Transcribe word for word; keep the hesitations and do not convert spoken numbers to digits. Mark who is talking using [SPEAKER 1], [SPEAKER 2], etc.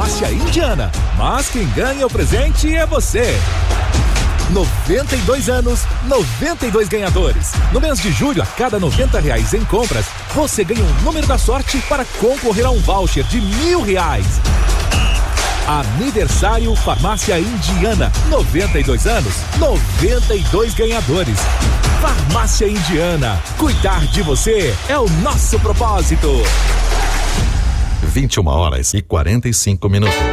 [SPEAKER 1] Farmácia Indiana. Mas quem ganha o presente é você. noventa e dois anos, noventa e dois ganhadores. No mês de julho, a cada noventa reais em compras, você ganha um número da sorte para concorrer a um voucher de mil reais. Aniversário Farmácia Indiana. noventa e dois anos, noventa e dois ganhadores. Farmácia Indiana. Cuidar de você é o nosso propósito.
[SPEAKER 2] vinte e uma horas e quarenta e cinco minutos.